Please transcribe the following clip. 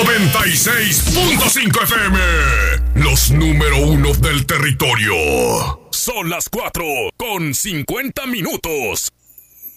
96.5 FM, los número uno del territorio. Son las 4:50.